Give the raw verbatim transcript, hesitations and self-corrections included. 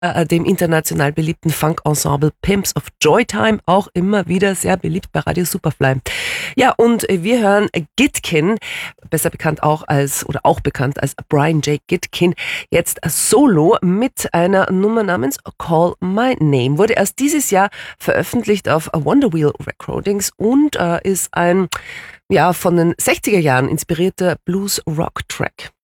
äh, dem international beliebten Funk-Ensemble Pimps of Joytime, auch immer wieder sehr beliebt bei Radio Superfly. Ja, und wir hören Gitkin, besser bekannt auch als, oder auch bekannt als Brian J. Gitkin, jetzt solo mit einer Nummer namens Call My Name. Wurde erst dieses Jahr veröffentlicht auf Wonderwheel Recordings und äh, ist ein ja von den sechziger Jahren inspirierter Blues-Rock-Track.